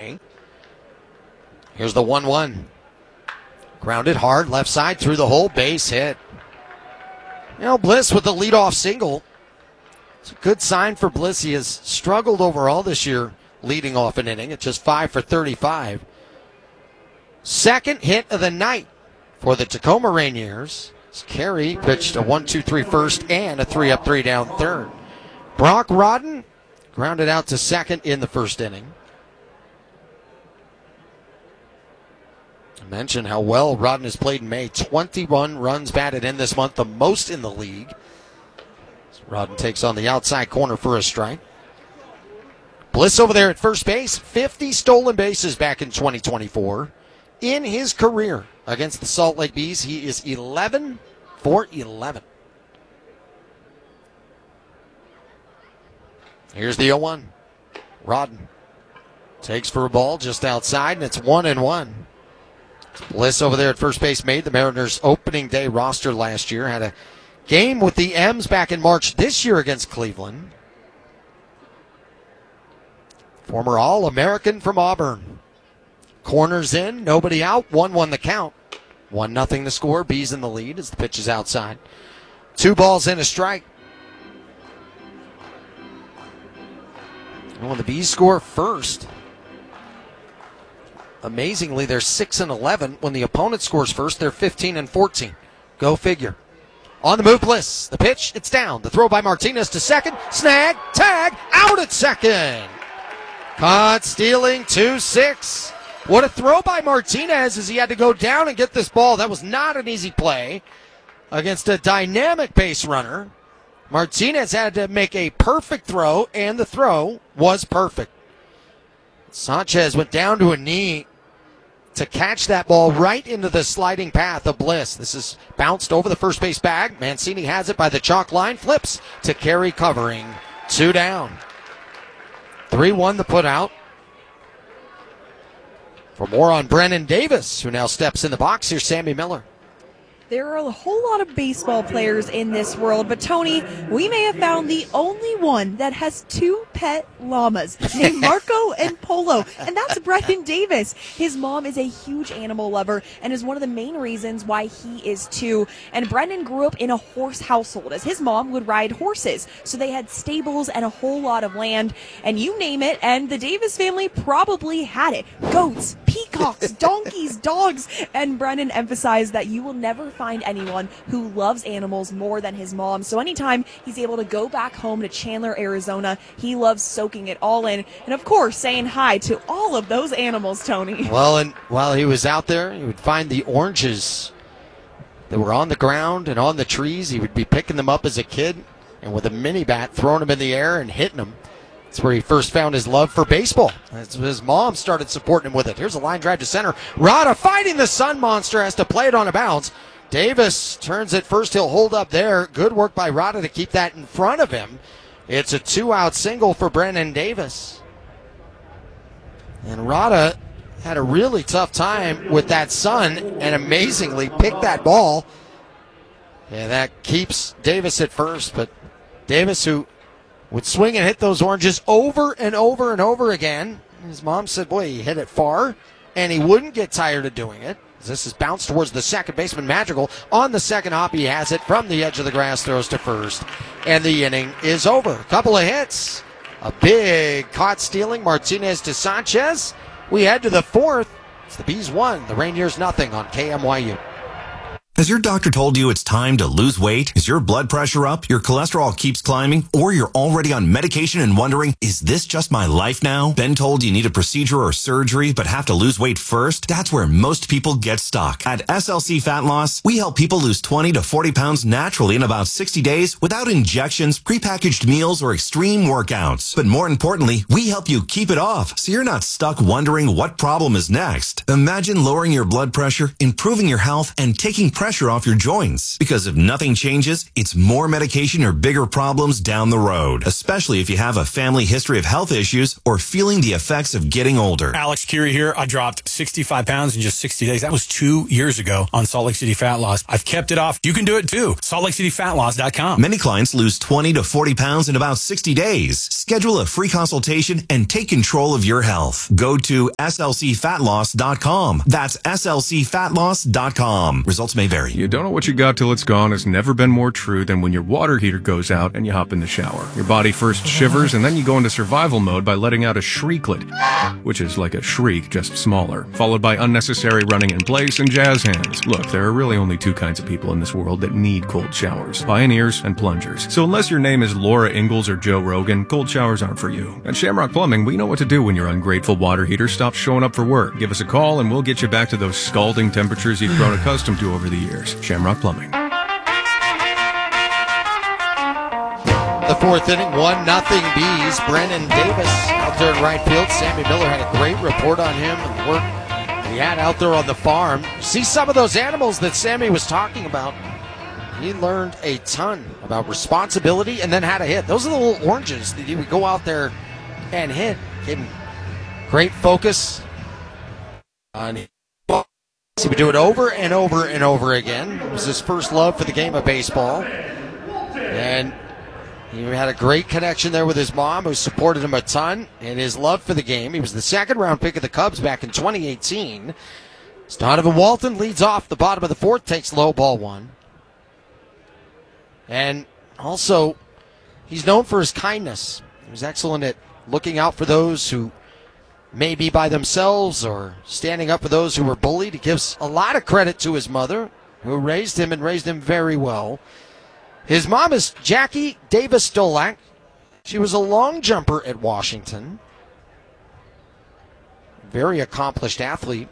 inning. Here's the 1-1. Grounded hard, left side, through the hole, base hit. Bliss with the leadoff single. It's a good sign for Bliss. He has struggled overall this year leading off an inning at just 5 for 35. Second hit of the night for the Tacoma Rainiers. Carey pitched a 1-2-3 first and a 3-up, 3-down third. Brock Rodden grounded out to second in the first inning. I mentioned how well Rodden has played in May. 21 runs batted in this month, the most in the league. Rodden takes on the outside corner for a strike. Bliss over there at first base. 50 stolen bases back in 2024. In his career against the Salt Lake Bees, he is 11 for 11. Here's the 0-1. Rodden takes for a ball just outside, and it's 1-1. Bliss over there at first base made the Mariners' opening day roster last year. Had a game with the M's back in March this year against Cleveland. Former All-American from Auburn. Corners in, nobody out, 1-1 the count. 1-0 the score, Bees in the lead as the pitch is outside. 2 balls and a strike. And when the Bees score first, amazingly, they're 6-11. When the opponent scores first, they're 15-14. Go figure. On the move, Bliss. The pitch, it's down. The throw by Martinez to second. Snag, tag, out at second. Caught stealing 2-6. What a throw by Martinez as he had to go down and get this ball. That was not an easy play against a dynamic base runner. Martinez had to make a perfect throw, and the throw was perfect. Sanchez went down to a knee to catch that ball right into the sliding path of Bliss. This is bounced over the first base bag. Mancini has it by the chalk line, flips to Carey covering. 2 down. 3-1 the put out. For more on Brennan Davis, who now steps in the box, here's Sammy Miller. There are a whole lot of baseball players in this world, but Tony, we may have found the only one that has 2 pet llamas named Marco and Polo, and that's Brennan Davis. His mom is a huge animal lover and is one of the main reasons why he is too. And Brennan grew up in a horse household, as his mom would ride horses, so they had stables and a whole lot of land, and you name it, and the Davis family probably had it. Goats, peacocks, donkeys, dogs, and Brennan emphasized that you will never find anyone who loves animals more than his mom. So anytime he's able to go back home to Chandler, Arizona, he loves soaking it all in. And of course, saying hi to all of those animals, Tony. Well, and while he was out there, he would find the oranges that were on the ground and on the trees. He would be picking them up as a kid and with a mini bat, throwing them in the air and hitting them. That's where he first found his love for baseball. His mom started supporting him with it. Here's a line drive to center. Rada fighting the Sun Monster, has to play it on a bounce. Davis turns it first. He'll hold up there. Good work by Rada to keep that in front of him. It's a 2-out single for Brennan Davis. And Rada had a really tough time with that Sun and amazingly picked that ball. Yeah, that keeps Davis at first. But Davis, who would swing and hit those oranges over and over and over again. His mom said, boy, he hit it far, and he wouldn't get tired of doing it. This is bounced towards the second baseman, Madrigal. On the second hop, he has it from the edge of the grass, throws to first, and the inning is over. A couple of hits, a big caught stealing, Martinez to Sanchez. We head to the fourth. It's the Bees 1, the Rainiers nothing on KMYU. Has your doctor told you it's time to lose weight? Is your blood pressure up? Your cholesterol keeps climbing? Or you're already on medication and wondering, is this just my life now? Been told you need a procedure or surgery but have to lose weight first? That's where most people get stuck. At SLC Fat Loss, we help people lose 20 to 40 pounds naturally in about 60 days without injections, prepackaged meals, or extreme workouts. But more importantly, we help you keep it off so you're not stuck wondering what problem is next. Imagine lowering your blood pressure, improving your health, and taking pressure pressure off your joints. Because if nothing changes, it's more medication or bigger problems down the road, especially if you have a family history of health issues or feeling the effects of getting older. Alex Curie here. I dropped 65 pounds in just 60 days. That was 2 years ago on Salt Lake City Fat Loss. I've kept it off. You can do it too. SaltLakeCityFatLoss.com. Many clients lose 20 to 40 pounds in about 60 days. Schedule a free consultation and take control of your health. Go to slcfatloss.com. That's slcfatloss.com. Results may vary. You don't know what you got till it's gone has never been more true than when your water heater goes out and you hop in the shower. Your body first shivers and then you go into survival mode by letting out a shrieklet, which is like a shriek, just smaller, followed by unnecessary running in place and jazz hands. Look, there are really only two kinds of people in this world that need cold showers: pioneers and plungers. So unless your name is Laura Ingalls or Joe Rogan, cold showers aren't for you. At Shamrock Plumbing, we know what to do when your ungrateful water heater stops showing up for work. Give us a call and we'll get you back to those scalding temperatures you've grown accustomed to over the years. Shamrock Plumbing. The fourth inning, 1-0 Bees. Brennan Davis out there in right field. Sammy Miller had a great report on him and the work he had out there on the farm. See some of those animals that Sammy was talking about. He learned a ton about responsibility and then how to hit. Those are the little oranges that he would go out there and hit. Gave him great focus on hit. He would do it over and over and over again. It was his first love for the game of baseball. And he had a great connection there with his mom, who supported him a ton, and his love for the game. He was the second-round pick of the Cubs back in 2018. Donovan Walton leads off the bottom of the fourth, takes low, ball one. And also, he's known for his kindness. He was excellent at looking out for those who may be by themselves or standing up for those who were bullied. He gives a lot of credit to his mother, who raised him and raised him very well. His mom is Jackie Davis-Dolak. She was a long jumper at Washington. Very accomplished athlete.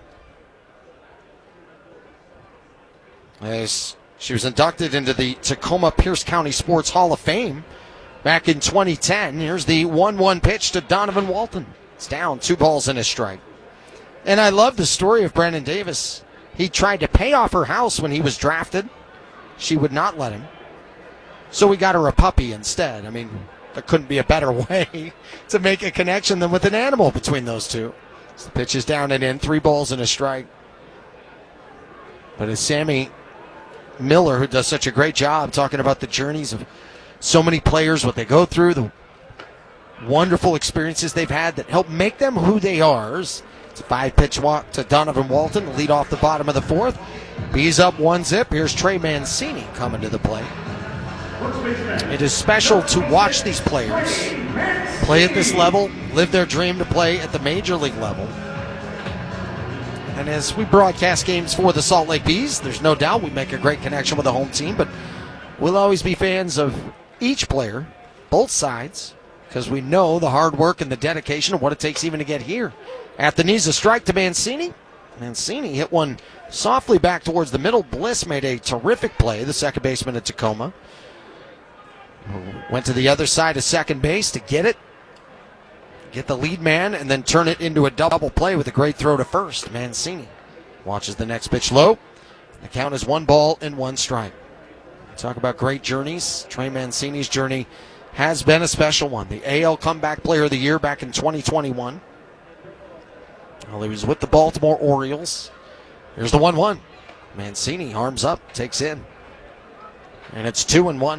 As she was inducted into the Tacoma Pierce County Sports Hall of Fame back in 2010. Here's the 1-1 pitch to Donovan Walton. It's down, 2 balls and a strike. And I love the story of Brennan Davis. He tried to pay off her house when he was drafted. She would not let him. So we got her a puppy instead. I mean, there couldn't be a better way to make a connection than with an animal between those two. So the pitch is down and in, 3 balls and a strike. But it's Sammy Miller who does such a great job talking about the journeys of so many players, what they go through, the wonderful experiences they've had that help make them who they are. It's a 5-pitch walk to Donovan Walton, lead off the bottom of the fourth. Bees up 1-0. Here's Trey Mancini coming to the plate. It is special to watch these players play at this level, live their dream to play at the major league level. And as we broadcast games for the Salt Lake Bees, there's no doubt we make a great connection with the home team, but we'll always be fans of each player, both sides, because we know the hard work and the dedication of what it takes even to get here. At the knees, a strike to Mancini. Mancini hit one softly back towards the middle. Bliss made a terrific play, the second baseman at Tacoma. Went to the other side of second base to get it, get the lead man, and then turn it into a double play with a great throw to first. Mancini watches the next pitch low. The count is 1 ball and 1 strike. Talk about great journeys. Trey Mancini's journey has been a special one. The AL Comeback Player of the Year back in 2021. Well, he was with the Baltimore Orioles. Here's the 1-1. Mancini arms up, takes in. And it's 2-1.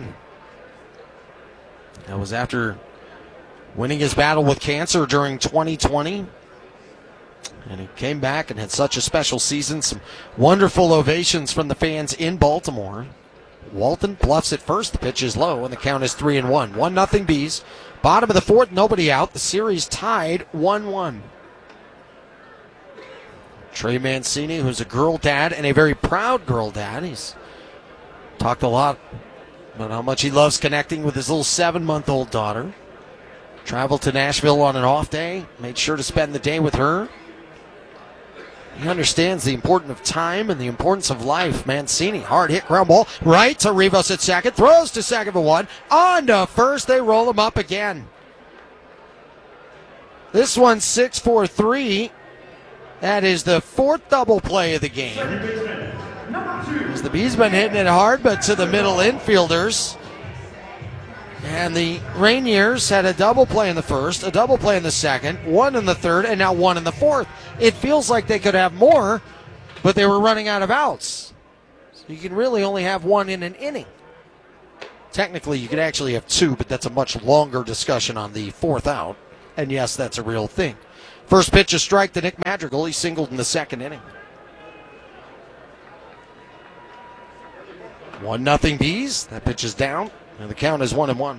That was after winning his battle with cancer during 2020. And he came back and had such a special season. Some wonderful ovations from the fans in Baltimore. Walton bluffs at first. The pitch is low, and the count is 3-1. 1-0 Bees. Bottom of the fourth, nobody out. The series tied 1-1. Trey Mancini, who's a girl dad and a very proud girl dad. He's talked a lot about how much he loves connecting with his little 7-month-old daughter. Traveled to Nashville on an off day, made sure to spend the day with her. He understands the importance of time and the importance of life. Mancini, hard hit, ground ball, right to Rivas at second, throws to second for 1, on to first, they roll him up again. This one's 6-4-3. That is the 4th double play of the game. As the Bees been hitting it hard, but to the middle infielders. And the Rainiers had a double play in the first, a double play in the second, one in the third, and now one in the fourth. It feels like they could have more, but they were running out of outs. So you can really only have one in an inning. Technically, you could actually have two, but that's a much longer discussion on the fourth out. And yes, that's a real thing. First pitch, a strike to Nick Madrigal. He singled in the second inning. 1-0 Bees. That pitch is down, and the count is 1-1.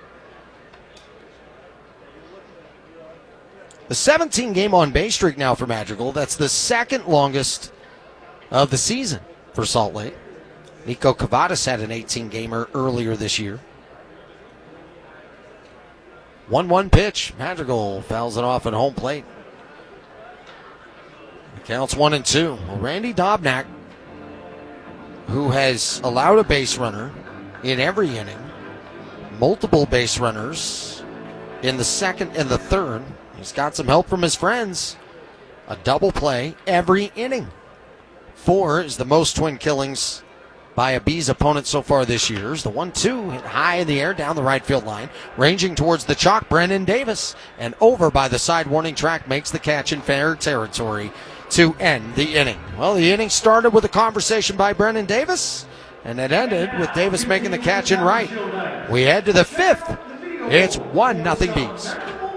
The 17-game on-base streak now for Madrigal. That's the second longest of the season for Salt Lake. Nico Cavadas had an 18-gamer earlier this year. 1-1 pitch. Madrigal fouls it off at home plate. The count's 1-2. Well, Randy Dobnak, who has allowed a base runner in every inning, multiple base runners in the second and the third. He's got some help from his friends. A double play every inning. 4 is the most twin killings by a Bees opponent so far this year. The 1-2 hit high in the air down the right field line, ranging towards the chalk, Brennan Davis, and over by the side warning track, makes the catch in fair territory to end the inning. Well, the inning started with a conversation by Brennan Davis, and it ended with Davis making the catch in right. We head to the fifth. It's 1-0 Bees.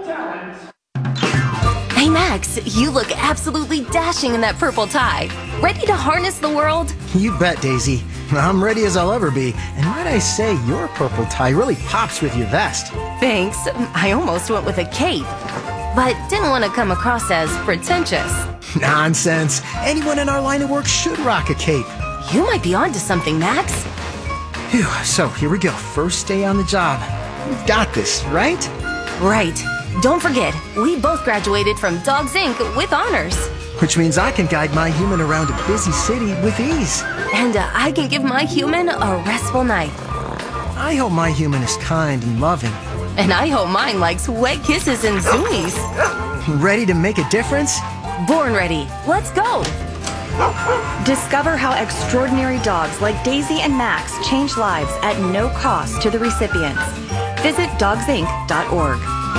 Hey Max, you look absolutely dashing in that purple tie. Ready to harness the world? You bet, Daisy. I'm ready as I'll ever be. And might I say, your purple tie really pops with your vest. Thanks. I almost went with a cape, but didn't want to come across as pretentious. Nonsense. Anyone in our line of work should rock a cape. You might be onto something, Max. Phew, so here we go. First day on the job. We've got this, right? Right. Don't forget, we both graduated from Dogs Inc. with honors. Which means I can guide my human around a busy city with ease. And I can give my human a restful night. I hope my human is kind and loving. And I hope mine likes wet kisses and zoomies. Ready to make a difference? Born ready. Let's go. Discover how extraordinary dogs like Daisy and Max change lives at no cost to the recipients. Visit dogsinc.org.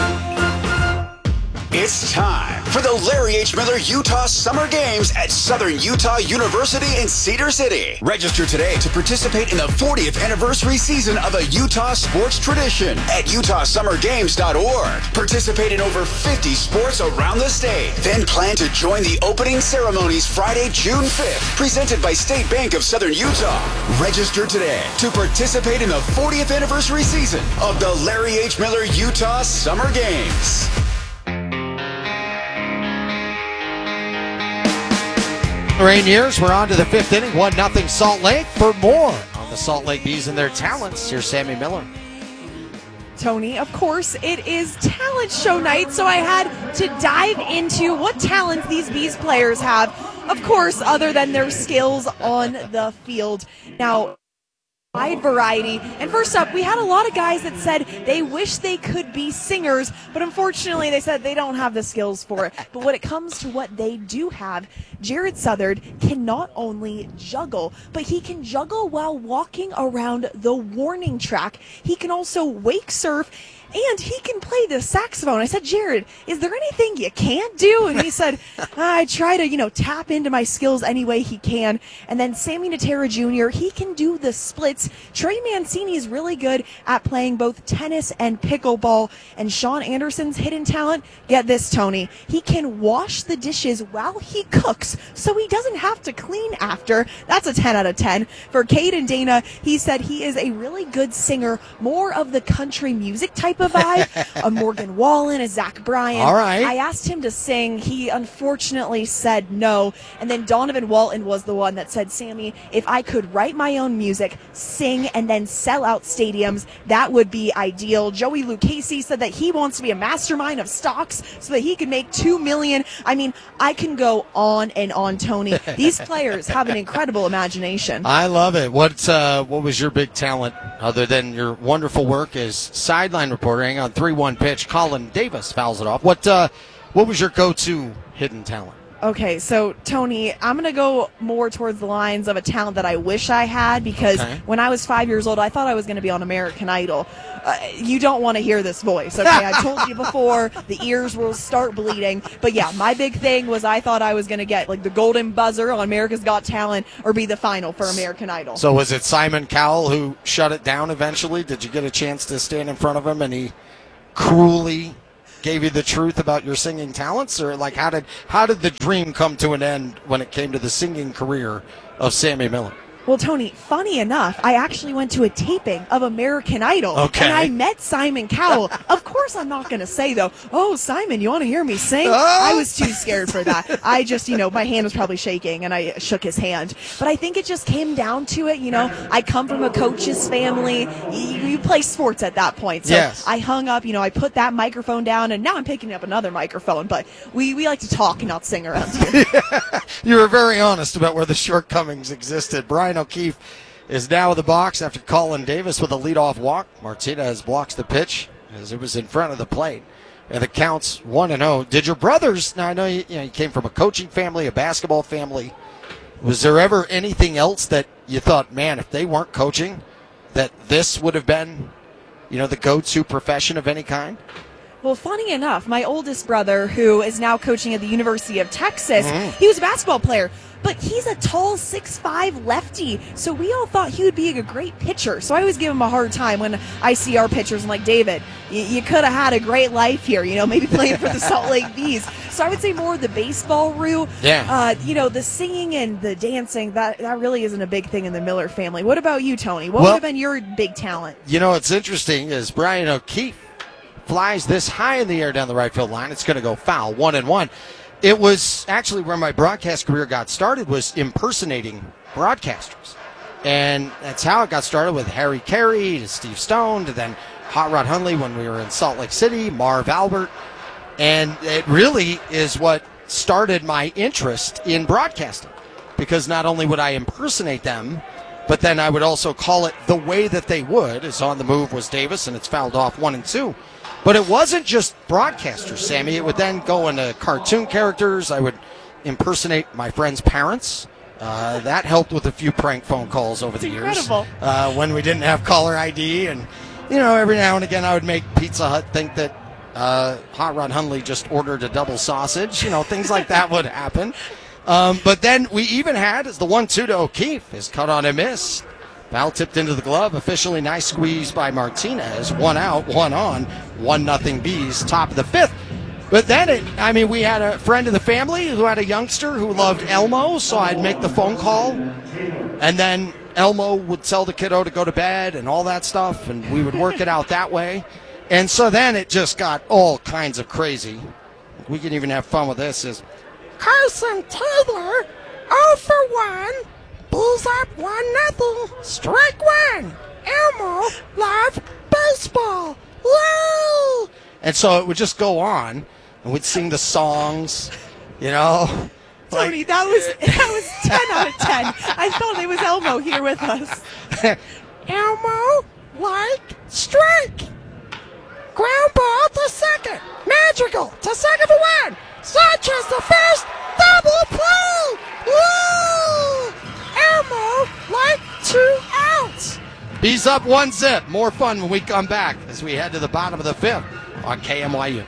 It's time for the Larry H. Miller Utah Summer Games at Southern Utah University in Cedar City. Register today to participate in the 40th anniversary season of a Utah sports tradition at utahsummergames.org. Participate in over 50 sports around the state. Then plan to join the opening ceremonies Friday, June 5th, presented by State Bank of Southern Utah. Register today to participate in the 40th anniversary season of the Larry H. Miller Utah Summer Games. Rainiers, we're on to the fifth inning, 1-0 Salt Lake. For more on the Salt Lake Bees and their talents, here's Sammy Miller. Tony, of course, it is talent show night, so I had to dive into what talents these Bees players have, of course, other than their skills on the field. Now, wide variety. And first up, we had a lot of guys that said they wish they could be singers, but unfortunately they said they don't have the skills for it. But when it comes to what they do have, Jared Southard can not only juggle, but he can juggle while walking around the warning track. He can also wake surf, and he can play the saxophone. I said, Jared, is there anything you can't do? And he said, I try to, tap into my skills any way he can. And then Sammy Natera Jr., he can do the splits. Trey Mancini is really good at playing both tennis and pickleball. And Sean Anderson's hidden talent, get this, Tony, he can wash the dishes while he cooks so he doesn't have to clean after. That's a 10 out of 10. For Caden Dana, he said he is a really good singer, more of the country music type of vibe, a Morgan Wallen, a Zach Bryan. All right. I asked him to sing. He unfortunately said no. And then Donovan Walton was the one that said, Sammy, if I could write my own music, sing, and then sell out stadiums, that would be ideal. Joey Lucchese said that he wants to be a mastermind of stocks so that he can make $2 million. I mean, I can go on and on, Tony. These players have an incredible imagination. I love it. What was your big talent other than your wonderful work as sideline reporter? Hang on, 3-1 pitch. Colin Davis fouls it off. What was your go-to hidden talent? Okay, so Tony, I'm going to go more towards the lines of a talent that I wish I had, because when I was 5 years old, I thought I was going to be on American Idol. You don't want to hear this voice, okay? I told you before, the ears will start bleeding. But yeah, my big thing was I thought I was going to get like the golden buzzer on America's Got Talent or be the final for American Idol. So was it Simon Cowell who shut it down eventually? Did you get a chance to stand in front of him and he cruelly gave you the truth about your singing talents? Or like how did the dream come to an end when it came to the singing career of Sammy Miller? Well, Tony, funny enough, I actually went to a taping of American Idol, and I met Simon Cowell. Of course, I'm not going to say, though, oh, Simon, you want to hear me sing? I was too scared for that. I just, my hand was probably shaking, and I shook his hand. But I think it just came down to it, I come from a coach's family. You play sports at that point. So yes. I hung up, I put that microphone down, and now I'm picking up another microphone. But we like to talk and not sing around here. You were very honest about where the shortcomings existed. Brian O'Keefe is now in the box after Colin Davis with a leadoff walk. Martinez blocks the pitch as it was in front of the plate. And the count's 1-0. Did your brothers, now I know you came from a coaching family, a basketball family. Was there ever anything else that you thought, man, if they weren't coaching, that this would have been, the go-to profession of any kind? Well, funny enough, my oldest brother, who is now coaching at the University of Texas, he was a basketball player. But he's a tall 6'5" lefty, so we all thought he would be a great pitcher. So I always give him a hard time when I see our pitchers. I'm like, David, you could have had a great life here, maybe playing for the Salt Lake Bees. So I would say more the baseball route. Yeah. The singing and the dancing, that really isn't a big thing in the Miller family. What about you, Tony? What would have been your big talent? What's interesting is Brian O'Keefe flies this high in the air down the right field line. It's going to go foul, 1-1. It was actually where my broadcast career got started, was impersonating broadcasters. And that's how it got started, with Harry Carey to Steve Stone to then Hot Rod Hundley when we were in Salt Lake City, Marv Albert. And it really is what started my interest in broadcasting, because not only would I impersonate them, but then I would also call it the way that they would, as On the Move was Davis and it's fouled off 1-2. But it wasn't just broadcasters, Sammy. It would then go into cartoon characters. I would impersonate my friends' parents. That helped with a few prank phone calls over the years. When we didn't have caller ID. And, every now and again I would make Pizza Hut think that Hot Rod Hundley just ordered a double sausage. Things like that would happen. But then we even had, as the 1-2 to O'Keefe is cut on and missed. Foul tipped into the glove. Officially nice squeeze by Martinez. 1 out, 1 on. 1-0 Bees, top of the fifth. But then we had a friend of the family who had a youngster who loved Elmo, so I'd make the phone call. And then Elmo would tell the kiddo to go to bed and all that stuff, and we would work it out that way. And so then it just got all kinds of crazy. We can even have fun with this. Is Carson Taylor 0 for 1. Bulls up 1-0. Strike one. Elmo love baseball. Woo! And so it would just go on, and we'd sing the songs, Tony, that was 10 out of 10. I thought it was Elmo here with us. Elmo strike. Ground ball to second. Magical to second for 1. Sanchez to first. Double play. Woo! Elmo 2 outs. Bees up 1-0. More fun when we come back as we head to the bottom of the fifth on KMYU.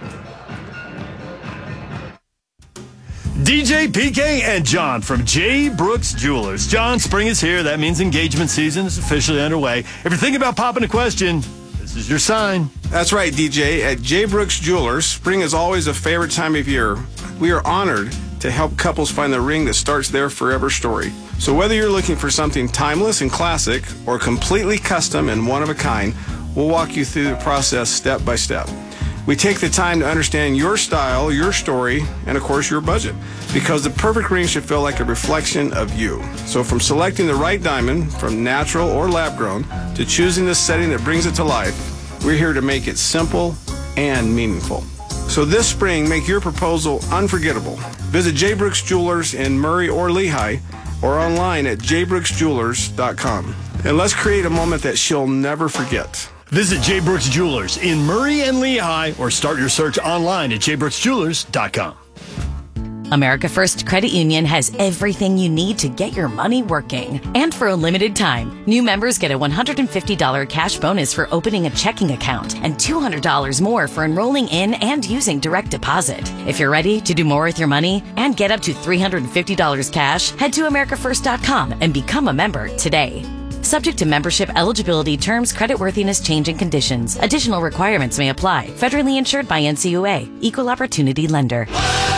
DJ, PK, and John from J. Brooks Jewelers. John, spring is here. That means engagement season is officially underway. If you're thinking about popping a question, this is your sign. That's right, DJ. At J. Brooks Jewelers, spring is always a favorite time of year. We are honored to help couples find the ring that starts their forever story. So whether you're looking for something timeless and classic or completely custom and one of a kind, we'll walk you through the process step by step. We take the time to understand your style, your story, and of course your budget, because the perfect ring should feel like a reflection of you. So from selecting the right diamond, from natural or lab grown, to choosing the setting that brings it to life, we're here to make it simple and meaningful. So this spring, make your proposal unforgettable. Visit J. Brooks Jewelers in Murray or Lehigh, or online at jbrooksjewelers.com. And let's create a moment that she'll never forget. Visit J. Brooks Jewelers in Murray and Lehigh, or start your search online at jbrooksjewelers.com. America First Credit Union has everything you need to get your money working. And for a limited time, new members get a $150 cash bonus for opening a checking account and $200 more for enrolling in and using direct deposit. If you're ready to do more with your money and get up to $350 cash, head to americafirst.com and become a member today. Subject to membership eligibility, terms, creditworthiness, change, and conditions. Additional requirements may apply. Federally insured by NCUA. Equal Opportunity Lender.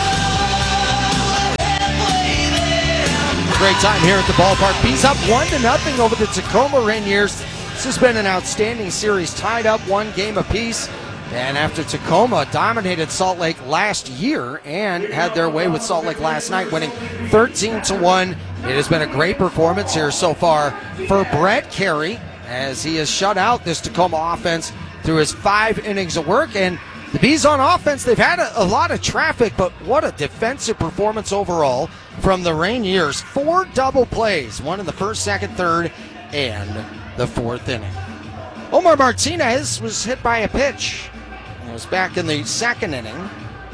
Great time here at the ballpark. Bees up 1-0 over the Tacoma Rainiers. This has been an outstanding series, tied up 1 game apiece. And after Tacoma dominated Salt Lake last year and had their way with Salt Lake last night, winning 13-1. It has been a great performance here so far for Brett Carey, as he has shut out this Tacoma offense through his 5 innings of work. And the Bees on offense, they've had a lot of traffic, but what a defensive performance overall from the Rainiers. 4 double plays, 1 in the first, second, third, and the 4th inning. Omar Martinez was hit by a pitch. It was back in the 2nd inning.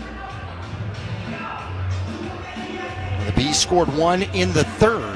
The Bees scored 1 in the 3rd.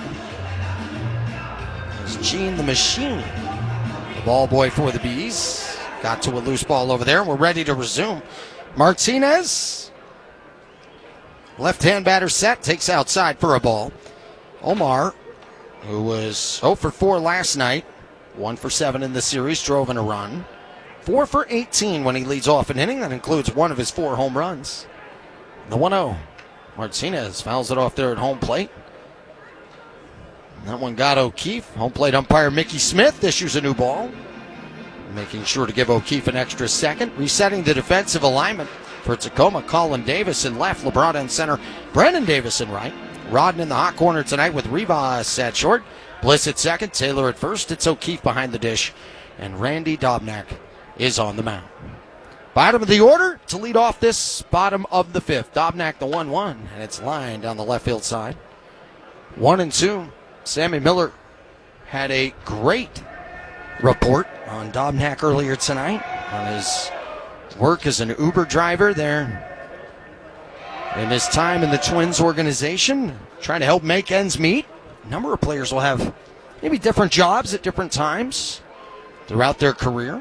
It was Gene the Machine, the ball boy for the Bees. Got to a loose ball over there. We're ready to resume. Martinez, left-hand batter set, takes outside for a ball. Omar, who was 0 for 4 last night, 1 for 7 in the series, drove in a run. 4 for 18 when he leads off an inning. That includes 1 of his 4 home runs. The 1-0. Martinez fouls it off there at home plate. And that one got O'Keefe. Home plate umpire Mickey Smith issues a new ball, making sure to give O'Keefe an extra second. Resetting the defensive alignment for Tacoma. Colin Davis in left, LeBron in center, Brennan Davis in right. Rodden in the hot corner tonight with Rivas at short. Bliss at second, Taylor at first. It's O'Keefe behind the dish, and Randy Dobnak is on the mound. Bottom of the order to lead off this bottom of the 5th. Dobnak the 1-1, and it's lined down the left field side. 1-2. Sammy Miller had a great report on Dobnak earlier tonight on his work as an Uber driver there in his time in the Twins organization, trying to help make ends meet. A number of players will have maybe different jobs at different times throughout their career.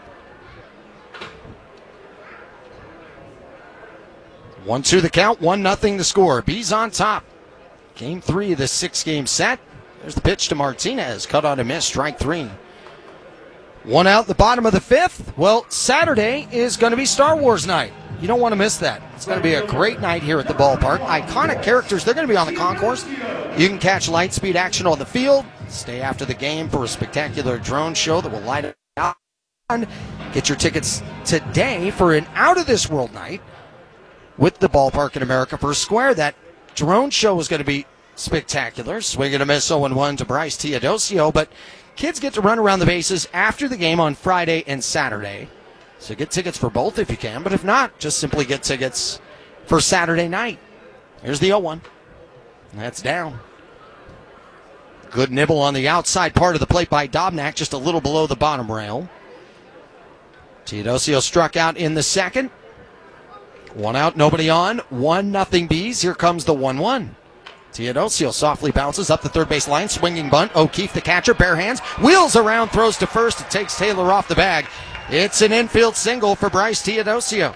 1-2 the count, 1-0 the score. Bees on top. Game 3 of the 6-game set. There's the pitch to Martinez. Cut on a miss, strike 3. 1 out the bottom of the 5th. Well, Saturday is going to be Star Wars night. You don't want to miss that. It's going to be a great night here at the ballpark. Iconic characters, they're going to be on the concourse. You can catch light-speed action on the field. Stay after the game for a spectacular drone show that will light it up. Get your tickets today for an out-of-this-world night with the ballpark in America First Square. That drone show is going to be spectacular. Swing and a miss 0-1 to Bryce Teodosio, but kids get to run around the bases after the game on Friday and Saturday. So get tickets for both if you can, but if not, just simply get tickets for Saturday night. Here's the 0-1. That's down. Good nibble on the outside part of the plate by Dobnak, just a little below the bottom rail. Teodosio struck out in the 2nd. 1 out, nobody on. 1-0 Bees. Here comes the 1-1. Teodosio softly bounces up the third base line. Swinging bunt. O'Keefe, the catcher, bare hands. Wheels around, throws to first. It takes Taylor off the bag. It's an infield single for Bryce Teodosio.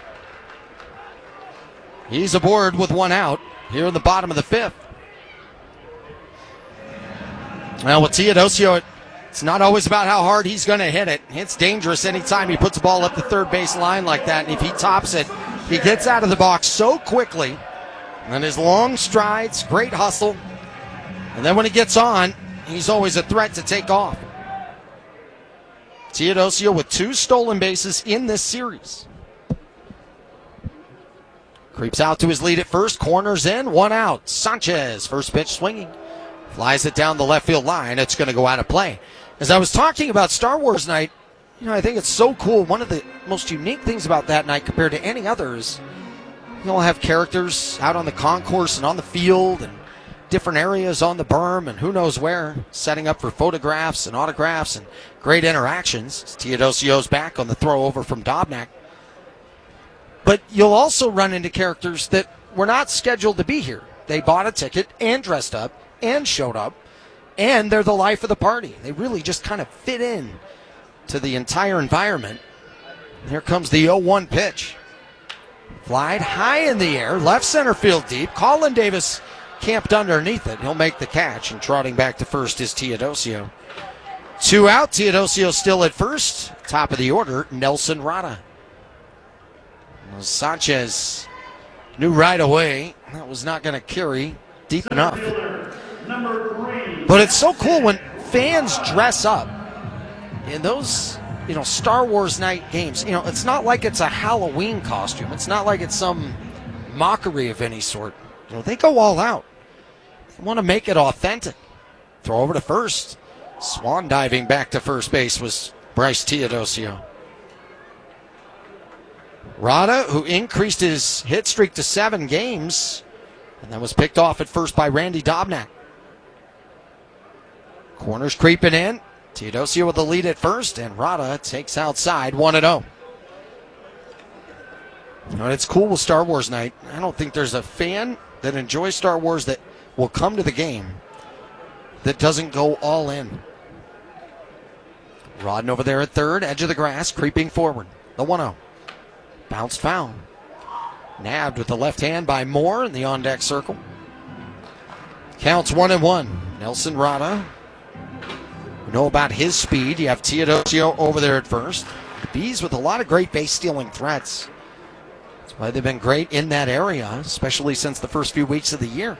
He's aboard with 1 out here in the bottom of the 5th. Well, with Teodosio, it's not always about how hard he's going to hit it. It's dangerous anytime he puts the ball up the third base line like that. And if he tops it, he gets out of the box so quickly. And his long strides, great hustle. And then when he gets on, he's always a threat to take off. Teodosio with 2 stolen bases in this series. Creeps out to his lead at first, corners in, 1 out. Sanchez, first pitch swinging. Flies it down the left field line. It's going to go out of play. As I was talking about Star Wars night, I think it's so cool. One of the most unique things about that night compared to any others, you'll have characters out on the concourse and on the field and different areas on the berm and who knows where, setting up for photographs and autographs and great interactions. Teodosio's back on the throw over from Dobnak. But you'll also run into characters that were not scheduled to be here. they bought a ticket and dressed up and showed up, and they're the life of the party. They really just kind of fit in to the entire environment. Here comes the 0-1 pitch. Flied high in the air, left center field deep. Colin Davis camped underneath it. He'll make the catch, and trotting back to first is Teodosio. 2 out, Teodosio still at first. Top of the order, Nelson Rada. Sanchez knew right away that was not going to carry deep enough. But it's so cool when fans dress up in those, Star Wars night games. It's not like it's a Halloween costume. It's not like it's some mockery of any sort. They go all out. They want to make it authentic. Throw over to first. Swan diving back to first base was Bryce Teodosio. Rada, who increased his hit streak to 7 games, and that was picked off at first by Randy Dobnak. Corners creeping in. Teodosio with the lead at first, and Rada takes outside 1-0. It's cool with Star Wars night. I don't think there's a fan that enjoys Star Wars that will come to the game that doesn't go all in. Rodden over there at third, edge of the grass, creeping forward. The 1-0. Bounced foul. Nabbed with the left hand by Moore in the on-deck circle. Counts 1-1. Nelson Rada. We know about his speed. You have Teodosio over there at first. The Bees with a lot of great base-stealing threats. That's why they've been great in that area, especially since the first few weeks of the year.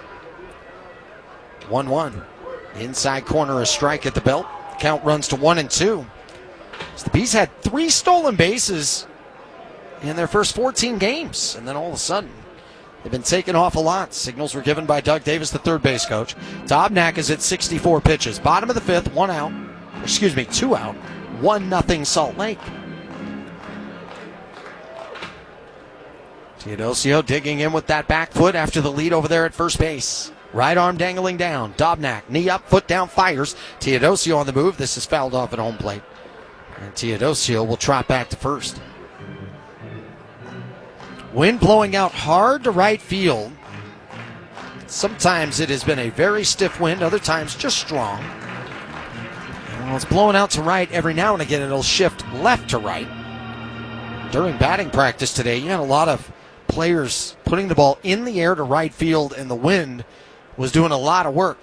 1-1. Inside corner, a strike at the belt. Count runs to 1-2. So the Bees had 3 stolen bases in their first 14 games, and then all of a sudden they've been taken off a lot. Signals were given by Doug Davis, the third base coach. Dobnak is at 64 pitches. Bottom of the 5th, 2 out, 1-0 Salt Lake. Teodosio digging in with that back foot after the lead over there at first base. Right arm dangling down. Dobnak, knee up, foot down, fires. Teodosio on the move. This is fouled off at home plate. And Teodosio will trot back to first. Wind blowing out hard to right field. Sometimes it has been a very stiff wind, other times just strong. Well, it's blowing out to right every now and again. It'll shift left to right. During batting practice today, you had a lot of players putting the ball in the air to right field, and the wind was doing a lot of work.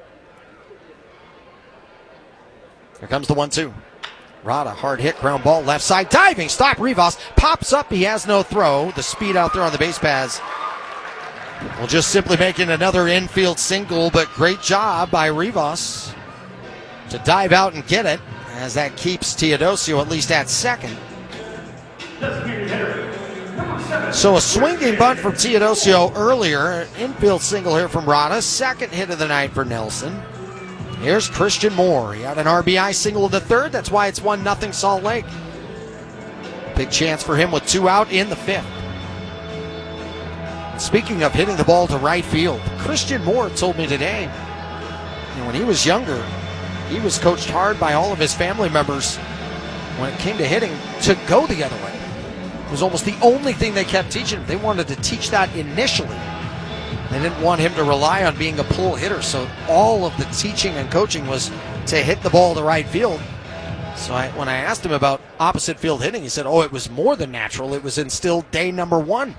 Here comes the 1-2. Rada, hard hit, ground ball, left side, diving, stop, Rivas, pops up, he has no throw. The speed out there on the base paths will just simply make it another infield single, but great job by Rivas to dive out and get it, as that keeps Teodosio at least at second. So a swinging bunt from Teodosio earlier, infield single here from Rada, second hit of the night for Nelson. Here's Christian Moore. He had an RBI single in the 3rd. That's why it's 1-0 Salt Lake. Big chance for him with 2 out in the 5th. And speaking of hitting the ball to right field, Christian Moore told me today, when he was younger, he was coached hard by all of his family members when it came to hitting to go the other way. It was almost the only thing they kept teaching him. They wanted to teach that initially. They didn't want him to rely on being a pull hitter, so all of the teaching and coaching was to hit the ball to right field. So when I asked him about opposite field hitting, he said, it was more than natural. It was instilled day number 1.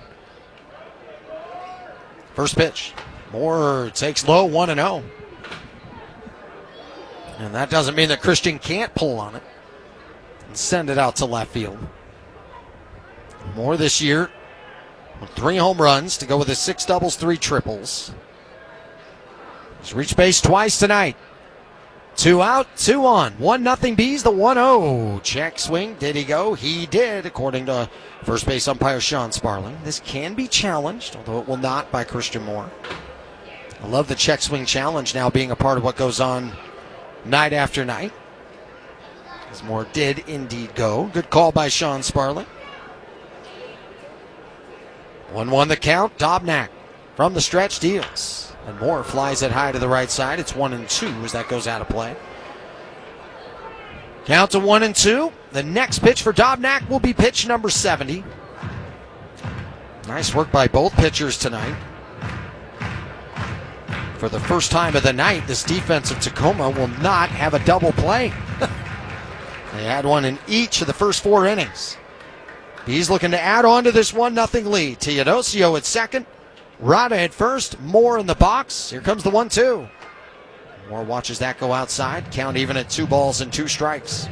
First pitch. Moore takes low, 1-0. And that doesn't mean that Christian can't pull on it and send it out to left field. Moore this year, 3 home runs to go with his 6 doubles, 3 triples. He's reached base twice tonight. 2 out, 2 on. 1-0 Bees, the 1-0. Check swing. Did he go? He did, according to first base umpire Sean Sparling. This can be challenged, although it will not by Christian Moore. I love the check swing challenge now being a part of what goes on night after night. As Moore did indeed go. Good call by Sean Sparling. 1-1 the count. Dobnak from the stretch deals. And Moore flies it high to the right side. It's 1-2 as that goes out of play. Count to 1-2. The next pitch for Dobnak will be pitch number 70. Nice work by both pitchers tonight. For the first time of the night, this defense of Tacoma will not have a double play. They had one in each of the first 4 innings. He's looking to add on to this 1-0 lead. Teodosio at second, Rada at first, Moore in the box. Here comes the 1-2. Moore watches that go outside. Count even at 2 balls and 2 strikes.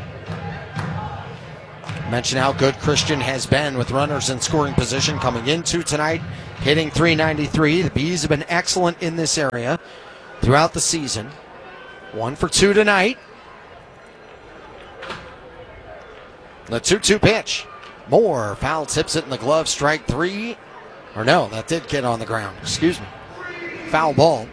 Mention how good Christian has been with runners in scoring position coming into tonight, hitting .393. The Bees have been excellent in this area throughout the season. 1 for 2 tonight. The 2-2 pitch. Moore foul tips it in the glove, strike 3. Or no, that did get on the ground. Excuse me. Foul ball.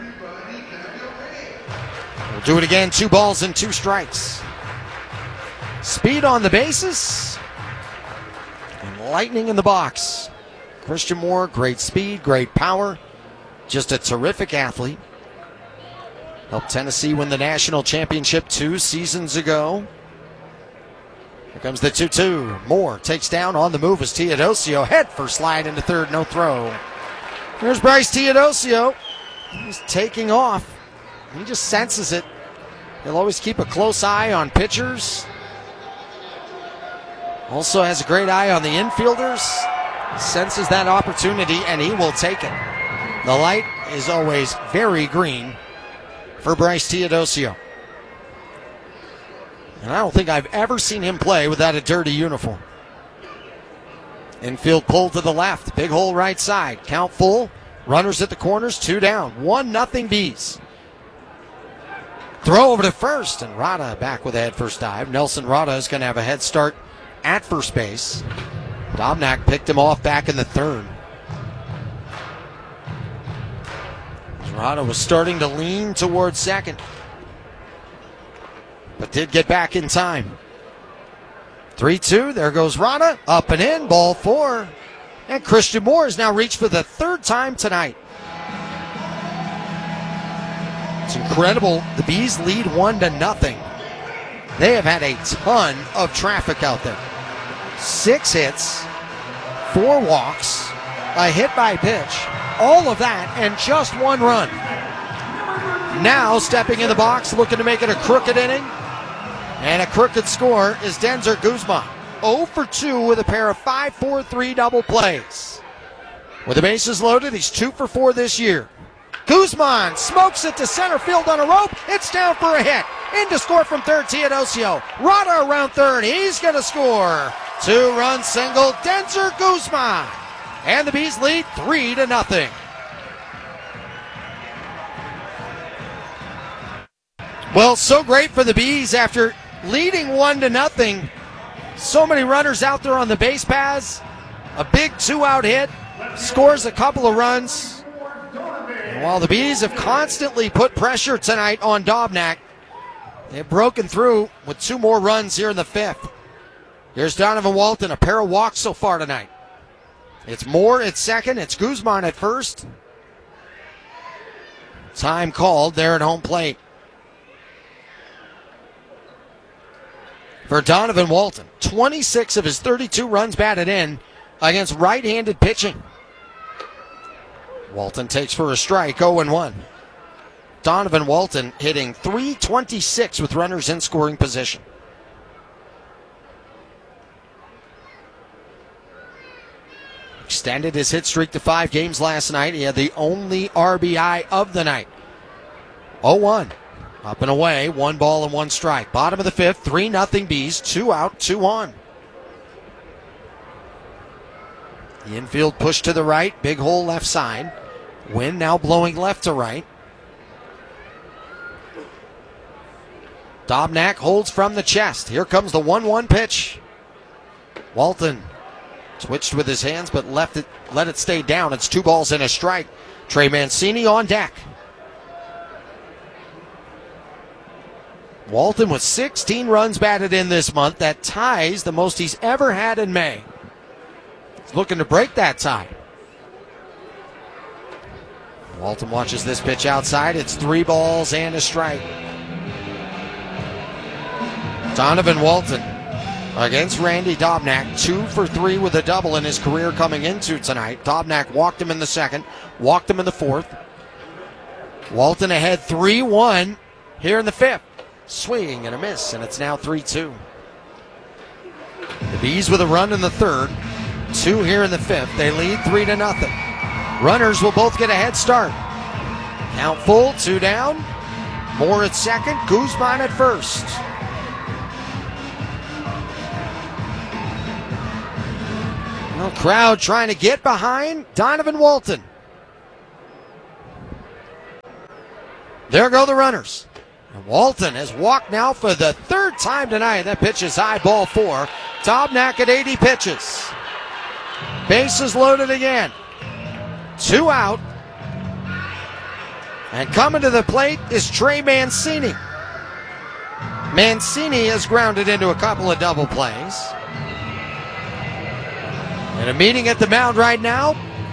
We'll do it again. 2 balls and 2 strikes. Speed on the bases. And lightning in the box. Christian Moore, great speed, great power. Just a terrific athlete. Helped Tennessee win the national championship 2 seasons ago. Here comes the 2-2. Moore takes down on the move as Teodosio. Head first slide into third, no throw. Here's Bryce Teodosio. He's taking off. He just senses it. He'll always keep a close eye on pitchers. Also has a great eye on the infielders. He senses that opportunity and he will take it. The light is always very green for Bryce Teodosio. And I don't think I've ever seen him play without a dirty uniform. Infield pull to the left. Big hole right side. Count full. Runners at the corners. 2 down. 1-0 Bees. Throw over to first. And Rada back with a head first dive. Nelson Rada is going to have a head start at first base. Dobnak picked him off back in the third. Rada was starting to lean towards second, but did get back in time. 3-2, there goes Rada, up and in, ball 4. And Christian Moore has now reached for the 3rd time tonight. It's incredible. The Bees lead 1-0. They have had a ton of traffic out there. 6 hits, 4 walks, a hit by pitch, all of that, and just 1 run. Now stepping in the box, looking to make it a crooked inning. And a crooked score is Denzer Guzman. 0 for 2 with a pair of 5-4-3 double plays. With the bases loaded, he's 2 for 4 this year. Guzman smokes it to center field on a rope. It's down for a hit. In to score from third, Teodosio. Rada around third. He's going to score. 2-run single, Denzer Guzman. And the Bees lead 3-0. Well, so great for the Bees after leading 1-0. So many runners out there on the base paths. A big 2-out hit. Scores a couple of runs. And while the Bees have constantly put pressure tonight on Dobnak, they've broken through with 2 more runs here in the 5th. Here's Donovan Walton, a pair of walks so far tonight. It's Moore at second. It's Guzman at first. Time called there at home plate. For Donovan Walton, 26 of his 32 runs batted in against right-handed pitching. Walton takes for a strike, 0-1. Donovan Walton hitting .326 with runners in scoring position. Extended his hit streak to 5 games last night. He had the only RBI of the night. 0-1. Up and away, 1 ball and 1 strike. Bottom of the 5th, 3-0 Bees, 2 out, 2 on. The infield push to the right, big hole left side. Wind now blowing left to right. Dobnak holds from the chest. Here comes the 1-1 pitch. Walton twitched with his hands, but let it stay down. It's 2 balls and a strike. Trey Mancini on deck. Walton with 16 runs batted in this month. That ties the most he's ever had in May. He's looking to break that tie. Walton watches this pitch outside. It's 3 balls and a strike. Donovan Walton against Randy Dobnak, 2 for 3 with a double in his career coming into tonight. Dobnak walked him in the 2nd, walked him in the 4th. Walton ahead 3-1 here in the fifth. Swing and a miss, and it's now 3-2. The Bees with a run in the third, 2 here in the fifth. They lead 3-0. Runners will both get a head start. Count full, 2 down. Moore at second, Guzman at first. No crowd trying to get behind Donovan Walton. There go the runners. And Walton has walked now for the third time tonight. That pitch is high, ball 4. Dobnak at 80 pitches. Bases loaded again. 2 out. And coming to the plate is Trey Mancini. Mancini has grounded into a couple of double plays. And a meeting at the mound right now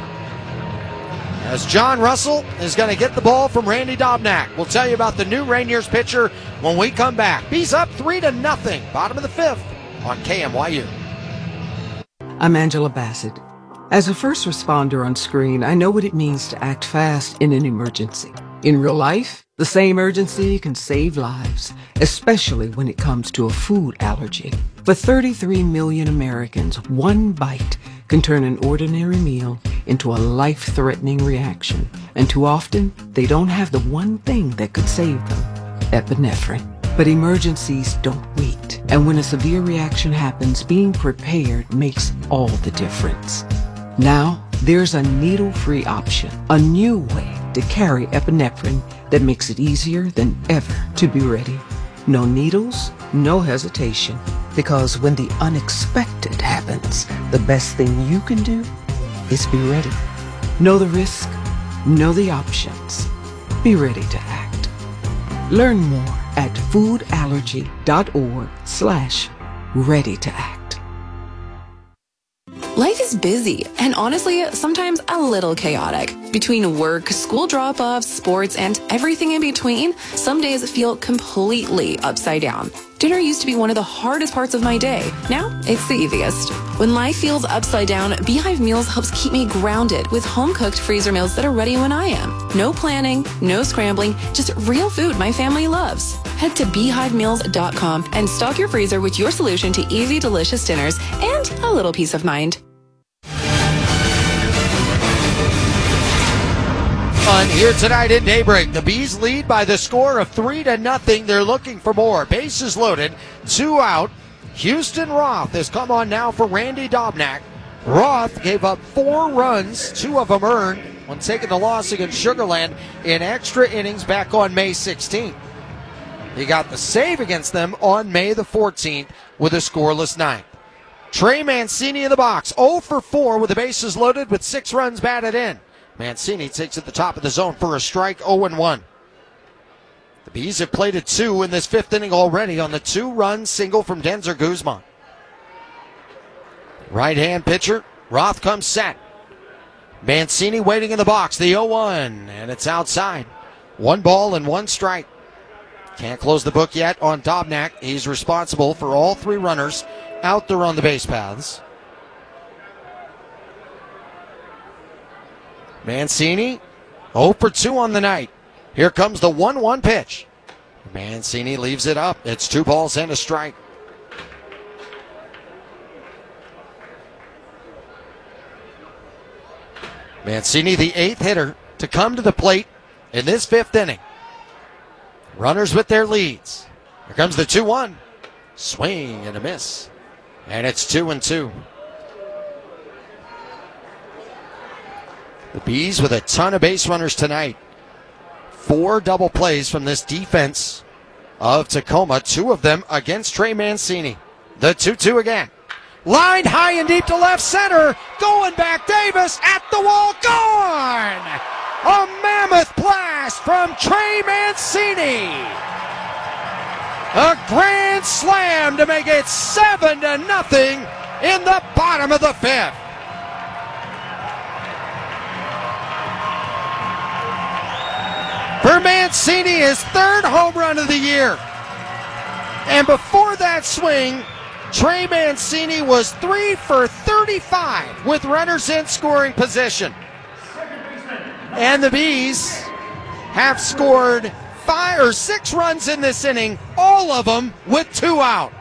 as John Russell is going to get the ball from Randy Dobnak. We'll tell you about the new Rainiers pitcher when we come back. Bees up 3-0, bottom of the fifth on KMYU. I'm Angela Bassett. As a first responder on screen, I know what it means to act fast in an emergency. In real life, the same urgency can save lives, especially when it comes to a food allergy. For 33 million Americans, one bite can turn an ordinary meal into a life-threatening reaction. And too often, they don't have the one thing that could save them, epinephrine. But emergencies don't wait. And when a severe reaction happens, being prepared makes all the difference. Now, there's a needle-free option, a new way to carry epinephrine that makes it easier than ever to be ready. No needles, no hesitation, because when the unexpected happens, the best thing you can do is be ready. Know the risk, know the options. Be ready to act. Learn more at foodallergy.org/ready to act. Life is busy and honestly, sometimes a little chaotic. Between work, school drop-offs, sports, and everything in between, some days feel completely upside down. Dinner used to be one of the hardest parts of my day. Now, it's the easiest. When life feels upside down, Beehive Meals helps keep me grounded with home-cooked freezer meals that are ready when I am. No planning, no scrambling, just real food my family loves. Head to beehivemeals.com and stock your freezer with your solution to easy, delicious dinners and a little peace of mind. Fun here tonight in Daybreak. The Bees lead by the score of 3-0. They're looking for more. Bases loaded, 2 out. Houston Roth has come on now for Randy Dobnak. Roth gave up 4 runs, 2 of them earned, when taking the loss against Sugar Land in extra innings back on May 16th. He got the save against them on May the 14th with a scoreless 9th. Trey Mancini in the box, 0 for 4 with the bases loaded with 6 runs batted in. Mancini takes at the top of the zone for a strike, 0-1. The Bees have plated 2 in this 5th inning already on the 2-run single from Denzer Guzman. Right-hand pitcher, Roth comes set. Mancini waiting in the box, the 0-1, and it's outside. 1 ball and 1 strike. Can't close the book yet on Dobnak. He's responsible for all 3 runners out there on the base paths. Mancini, 0 for 2 on the night. Here comes the 1-1 pitch. Mancini leaves it up. It's 2 balls and a strike. Mancini, the 8th hitter to come to the plate in this 5th inning. Runners with their leads. Here comes the 2-1. Swing and a miss. And it's 2-2. The Bees with a ton of base runners tonight. 4 double plays from this defense of Tacoma. 2 of them against Trey Mancini. The 2-2 again. Lined high and deep to left center. Going back, Davis at the wall. Gone! A mammoth blast from Trey Mancini. A grand slam to make it 7-0 in the bottom of the 5th. For Mancini, his 3rd home run of the year. And before that swing, Trey Mancini was 3 for 35 with runners in scoring position. And the Bees have scored 5 or 6 runs in this inning, all of them with 2 out.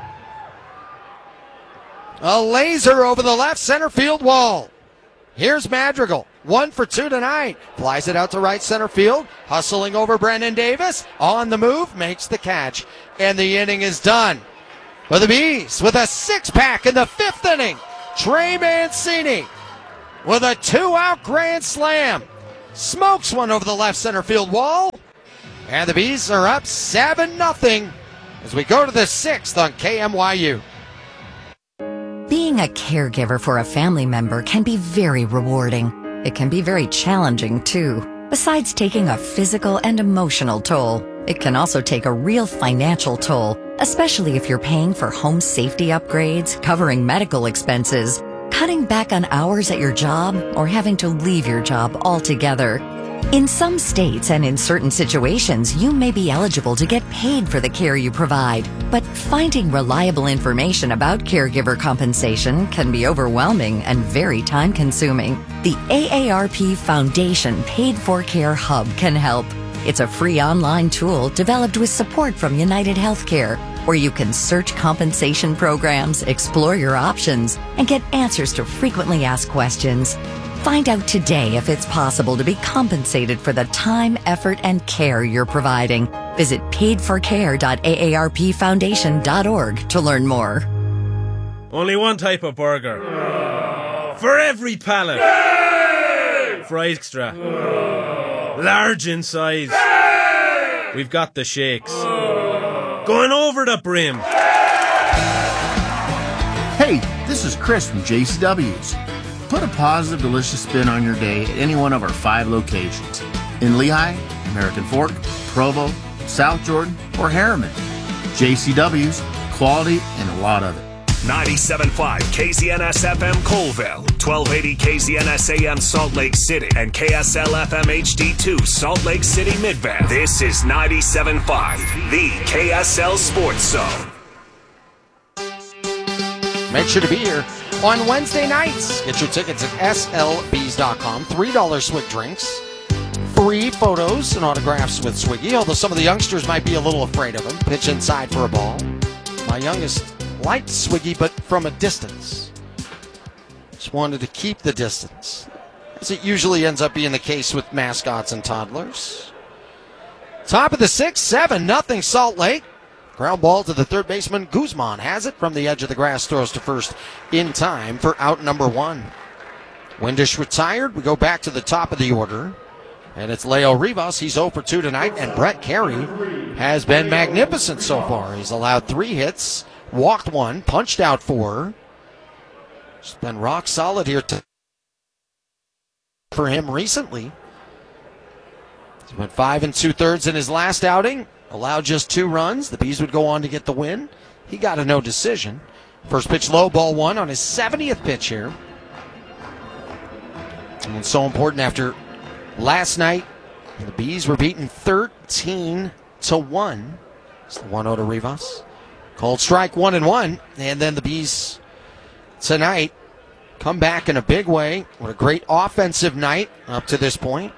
A laser over the left center field wall. Here's Madrigal, 1 for 2 tonight. Flies it out to right center field, hustling over Brennan Davis. On the move, makes the catch, and the inning is done. For the Bees, with a 6-pack in the 5th inning, Trey Mancini with a 2-out grand slam. Smokes one over the left center field wall. And the Bees are up 7-0 as we go to the 6th on KMYU. Being a caregiver for a family member can be very rewarding. It can be very challenging, too. Besides taking a physical and emotional toll, it can also take a real financial toll, especially if you're paying for home safety upgrades, covering medical expenses, cutting back on hours at your job, or having to leave your job altogether. In some states and in certain situations, you may be eligible to get paid for the care you provide, but finding reliable information about caregiver compensation can be overwhelming and very time-consuming. The AARP Foundation Paid for Care Hub can help. It's a free online tool developed with support from United Healthcare, where you can search compensation programs, explore your options, and get answers to frequently asked questions. Find out today if it's possible to be compensated for the time, effort, and care you're providing. Visit paidforcare.aarpfoundation.org to learn more. Only one type of burger. For every pallet. Fry extra. Large in size. We've got the shakes. Going over the brim. Hey, this is Chris from JCW's. Put a positive, delicious spin on your day at any one of our 5 locations. In Lehigh, American Fork, Provo, South Jordan, or Harriman. JCW's, quality, and a lot of it. 97.5 KZNS-FM Colville, 1280 KZNS-AM Salt Lake City, and KSL-FM HD2 Salt Lake City Midvale. This is 97.5, the KSL Sports Zone. Make sure to be here on Wednesday nights. Get your tickets at slbs.com. $3 Swig drinks. Free photos and autographs with Swiggy, although some of the youngsters might be a little afraid of him. Pitch inside for a ball. My youngest liked Swiggy, but from a distance. Just wanted to keep the distance, as it usually ends up being the case with mascots and toddlers. Top of the 6th, 7-0 Salt Lake. Ground ball to the third baseman. Guzman has it from the edge of the grass, throws to first in time for out number 1. Windish retired. We go back to the top of the order, and it's Leo Rivas. He's 0 for 2 tonight, and Brett Carey has been magnificent so far. He's allowed 3 hits, walked 1, punched out 4. It's been rock solid here for him recently. He went 5 2/3 in his last outing. Allowed just 2 runs. The Bees would go on to get the win. He got a no decision. First pitch low, ball 1 on his 70th pitch here. And it's so important after last night. The Bees were beaten 13-1. It's the 1-0 to Rivas. Called strike 1-1. And then the Bees tonight come back in a big way. What a great offensive night up to this point.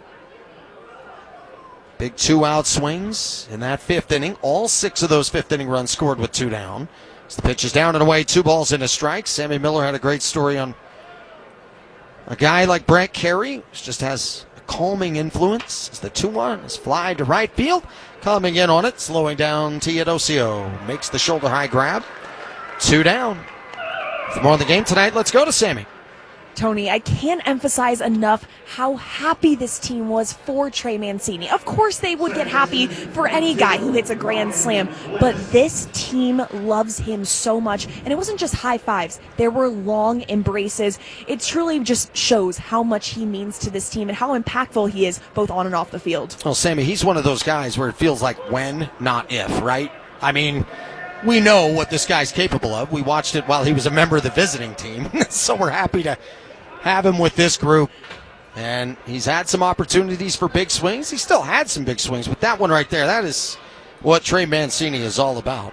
Big 2-out swings in that 5th inning. All 6 of those 5th inning runs scored with 2 down. So the pitch is down and away, 2 balls and a strike. Sammy Miller had a great story on a guy like Brett Carey, who just has a calming influence. As the 2-1 is fly to right field. Coming in on it, slowing down Teodosio. Makes the shoulder high grab. 2 down. For more on the game tonight, let's go to Sammy. Tony, I can't emphasize enough how happy this team was for Trey Mancini. Of course they would get happy for any guy who hits a grand slam, but this team loves him so much, and it wasn't just high fives. There were long embraces. It truly just shows how much he means to this team and how impactful he is both on and off the field. Well, Sammy, he's one of those guys where it feels like when, not if, right? I mean, we know what this guy's capable of. We watched it while he was a member of the visiting team, so we're happy to have him with this group. And he's had some opportunities for big swings. He still had some big swings, but that one right there, that is what Trey Mancini is all about.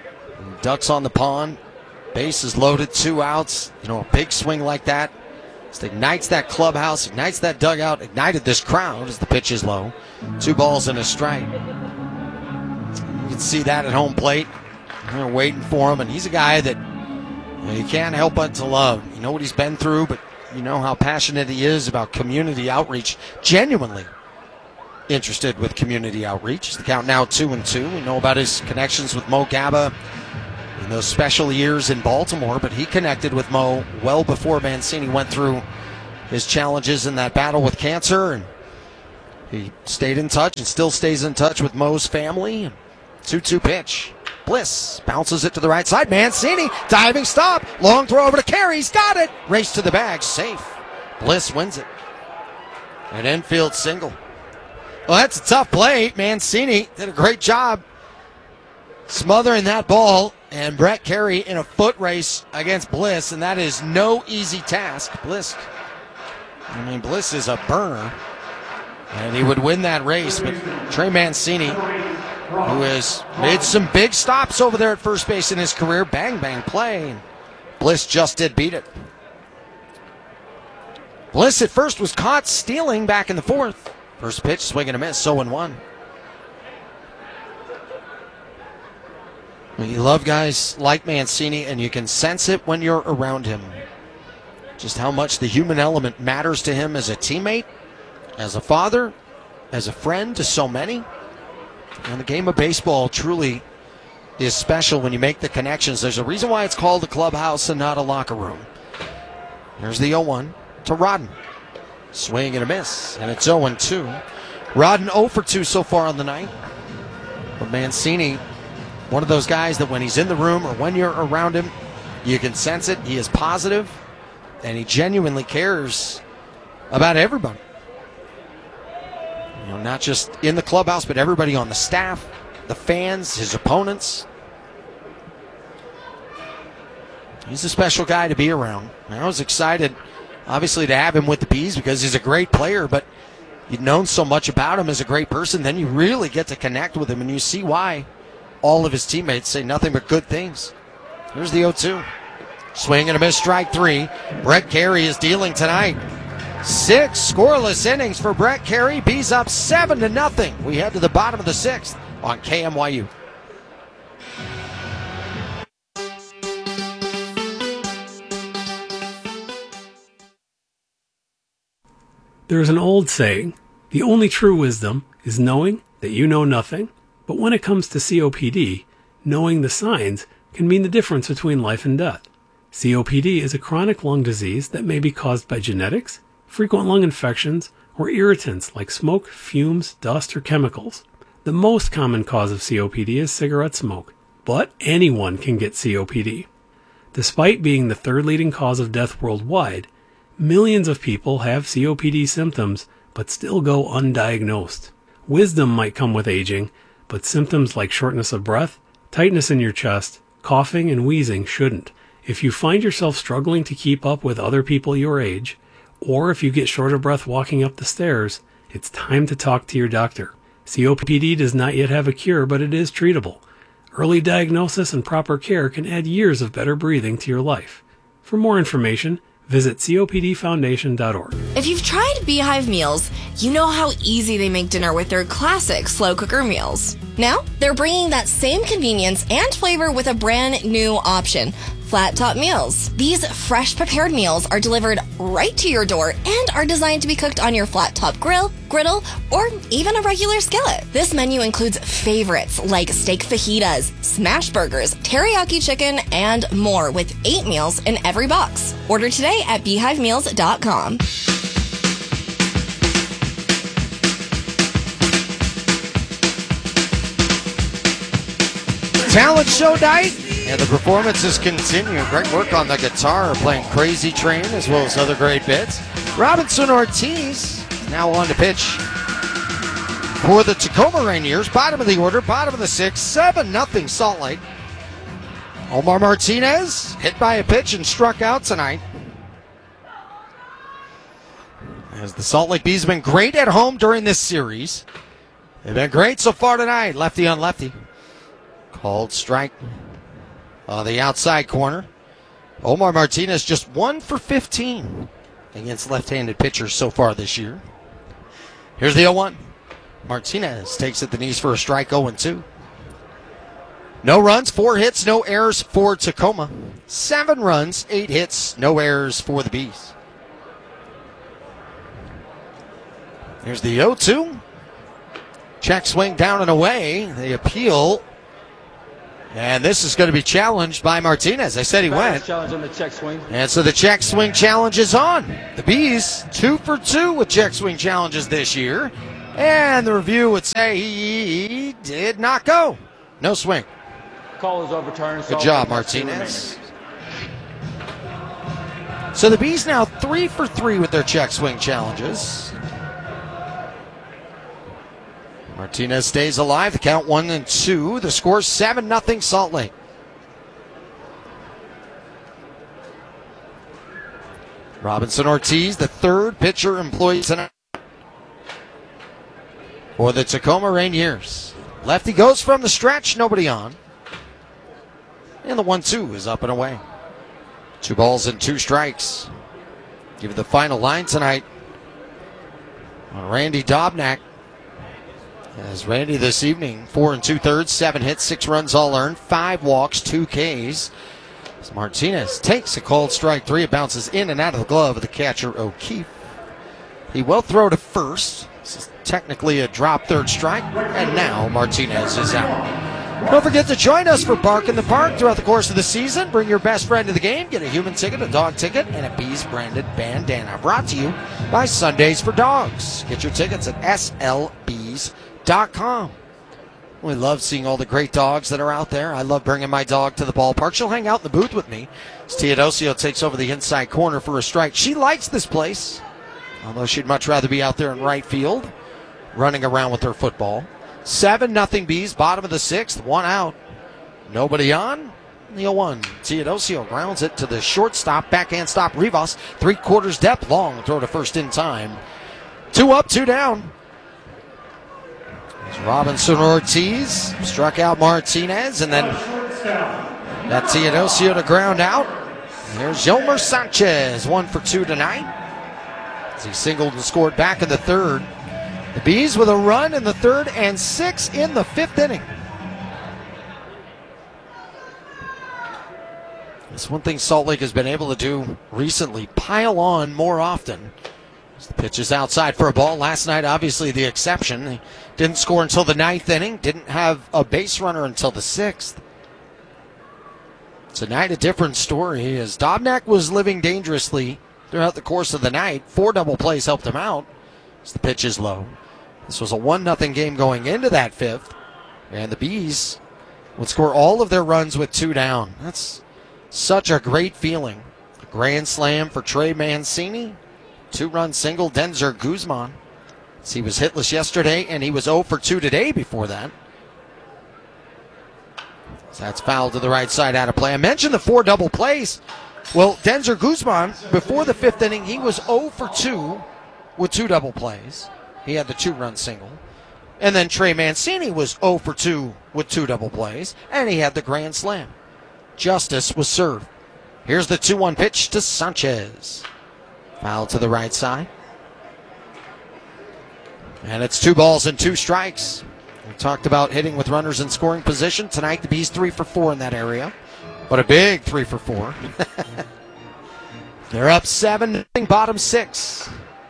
Ducks on the pond, base is loaded, 2 outs. You know, a big swing like that Just ignites that clubhouse, ignites that dugout, ignited this crowd as the pitch is low. 2 balls and a strike. You can see that at home plate. They're waiting for him, and he's a guy that you can't help but to love. You know what he's been through, but you know how passionate he is about community outreach. Genuinely interested with community outreach. The count now 2-2. We know about his connections with Mo Gaba in those special years in Baltimore, but he connected with Mo well before Mancini went through his challenges in that battle with cancer, and he stayed in touch and still stays in touch with Mo's family. 2-2 pitch. Bliss bounces it to the right side. Mancini, diving stop. Long throw over to Carey. He's got it. Race to the bag. Safe. Bliss wins it. An infield single. Well, that's a tough play. Mancini did a great job smothering that ball. And Brett Carey in a foot race against Bliss. And that is no easy task. Bliss is a burner. And he would win that race. But Trey Mancini, who has made some big stops over there at first base in his career. Bang, bang play. And Bliss just did beat it. Bliss at first was caught stealing back in the 4th. First pitch, swing and a miss, 0-1. You love guys like Mancini, and you can sense it when you're around him. Just how much the human element matters to him as a teammate, as a father, as a friend to so many. And the game of baseball truly is special when you make the connections. There's a reason why it's called a clubhouse and not a locker room. Here's the 0-1 to Rodden. Swing and a miss, and it's 0-2. Rodden 0 for 2 so far on the night. But Mancini, one of those guys that when he's in the room or when you're around him, you can sense it. He is positive, and he genuinely cares about everybody. You know, not just in the clubhouse, but everybody on the staff, the fans, his opponents. He's a special guy to be around. I was excited, obviously, to have him with the Bees because he's a great player, but you've known so much about him as a great person, then you really get to connect with him, and you see why all of his teammates say nothing but good things. Here's the 0-2. Swing and a miss, strike 3. Brett Carey is dealing tonight. 6 scoreless innings for Brett Carey. Bees up 7-0. We head to the bottom of the 6th on KMYU. There is an old saying, the only true wisdom is knowing that you know nothing. But when it comes to COPD, knowing the signs can mean the difference between life and death. COPD is a chronic lung disease that may be caused by genetics, frequent lung infections, or irritants like smoke, fumes, dust, or chemicals. The most common cause of COPD is cigarette smoke, but anyone can get COPD. Despite being the 3rd leading cause of death worldwide, millions of people have COPD symptoms but still go undiagnosed. Wisdom might come with aging, but symptoms like shortness of breath, tightness in your chest, coughing, and wheezing shouldn't. If you find yourself struggling to keep up with other people your age, or if you get short of breath walking up the stairs, it's time to talk to your doctor. COPD does not yet have a cure, but it is treatable. Early diagnosis and proper care can add years of better breathing to your life. For more information, visit copdfoundation.org. If you've tried Beehive meals, you know how easy they make dinner with their classic slow cooker meals. Now, they're bringing that same convenience and flavor with a brand new option, Flat Top Meals. These fresh prepared meals are delivered right to your door and are designed to be cooked on your flat top grill, griddle, or even a regular skillet. This menu includes favorites like steak fajitas, smash burgers, teriyaki chicken, and more with 8 meals in every box. Order today at beehivemeals.com. Talent show night, and the performances continue. Great work on the guitar, playing Crazy Train, as well as other great bits. Robinson Ortiz now on to pitch for the Tacoma Rainiers. Bottom of the order, bottom of the 6th, 7-0 Salt Lake. Omar Martinez hit by a pitch and struck out tonight. As the Salt Lake Bees have been great at home during this series. They've been great so far tonight. Lefty on lefty. Called strike on the outside corner. Omar Martinez just 1 for 15 against left-handed pitchers so far this year. Here's the 0-1. Martinez takes at the knees for a strike, 0-2. No runs, 4 hits, no errors for Tacoma. 7 runs, 8 hits, no errors for the Bees. Here's the 0-2. Check swing down and away. They appeal. And this is going to be challenged by Martinez. I said he went. Challenge on the check swing. And so the check swing challenge is on. The Bees 2 for 2 with check swing challenges this year. And the review would say he did not go. No swing. Call is overturned. Good job, Martinez. So the Bees now 3 for 3 with their check swing challenges. Martinez stays alive. The count 1-2. The score 7-0 Salt Lake. Robinson Ortiz, the third pitcher employed tonight for the Tacoma Rainiers. Lefty goes from the stretch, nobody on. And the 1-2 is up and away. 2 balls and 2 strikes. Give the final line tonight on Randy Dobnak. As Randy this evening, 4 2/3, 7 hits, 6 runs all earned, 5 walks, 2 Ks. As Martinez takes a called strike 3, it bounces in and out of the glove of the catcher O'Keefe. He will throw to first. This is technically a drop third strike, and now Martinez is out. Don't forget to join us for Bark in the Park throughout the course of the season. Bring your best friend to the game, get a human ticket, a dog ticket, and a Bees branded bandana. Brought to you by Sundays for Dogs. Get your tickets at slbees.com. We love seeing all the great dogs that are out there. I love bringing my dog to the ballpark. She'll hang out in the booth with me as Teodosio takes over the inside corner for a strike. She likes this place, although she'd much rather be out there in right field, running around with her football. 7-0 Bees, bottom of the 6th, 1 out. Nobody on. The 0-1. Teodosio grounds it to the shortstop, backhand stop Rivas. 3/4 depth, long throw to first in time. 2 up, 2 down. Robinson Ortiz struck out Martinez, and then got Teodosio to ground out. There's Yolmer Sanchez, 1 for 2 tonight, as he singled and scored back in the 3rd. The Bees with a run in the 3rd and 6 in the 5th inning. That's one thing Salt Lake has been able to do recently, pile on more often. The pitch is outside for a ball. Last night, obviously, the exception. They didn't score until the 9th inning. Didn't have a base runner until the 6th. Tonight, a different story as Dobnak was living dangerously throughout the course of the night. 4 double plays helped him out as the pitch is low. This was a 1-0 game going into that 5th. And the Bees would score all of their runs with 2 down. That's such a great feeling. A grand slam for Trey Mancini. 2-run single, Denzer Guzman. He was hitless yesterday, and he was 0 for 2 today before that. So that's fouled to the right side, out of play. I mentioned the 4 double plays. Well, Denzer Guzman, before the 5th inning, he was 0 for 2 with 2 double plays. He had the 2-run single. And then Trey Mancini was 0 for 2 with 2 double plays, and he had the grand slam. Justice was served. Here's the 2-1 pitch to Sanchez. Foul to the right side. And it's 2 balls and 2 strikes. We talked about hitting with runners in scoring position. Tonight, the Bees 3 for 4 in that area. But a big 3 for 4. They're up 7, bottom 6.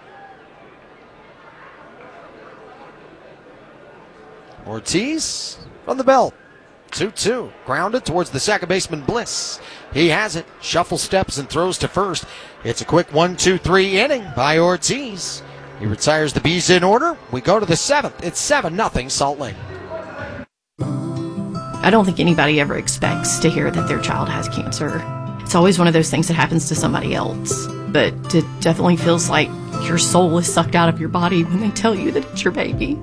Ortiz from the belt. 2-2. Grounded towards the second baseman, Bliss. He has it. Shuffle steps and throws to first. It's a quick 1-2-3 inning by Ortiz. He retires the Bees in order. We go to the 7th. It's 7-0 Salt Lake. I don't think anybody ever expects to hear that their child has cancer. It's always one of those things that happens to somebody else. But it definitely feels like your soul is sucked out of your body when they tell you that it's your baby.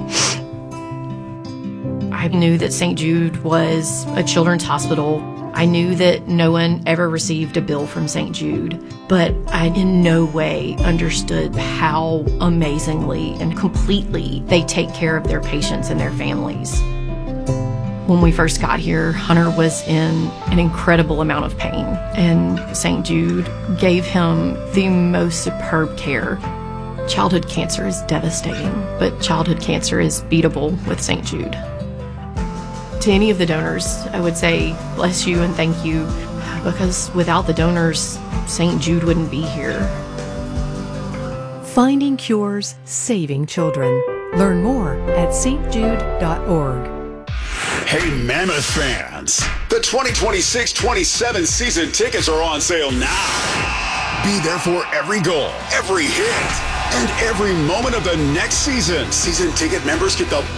I knew that St. Jude was a children's hospital. I knew that no one ever received a bill from St. Jude, but I in no way understood how amazingly and completely they take care of their patients and their families. When we first got here, Hunter was in an incredible amount of pain, and St. Jude gave him the most superb care. Childhood cancer is devastating, but childhood cancer is beatable with St. Jude. To any of the donors, I would say bless you and thank you, because without the donors, St. Jude wouldn't be here. Finding cures, saving children. Learn more at stjude.org. Hey, Mammoth fans, the 2026-27 season tickets are on sale now. Be there for every goal, every hit, and every moment of the next season. Season ticket members get the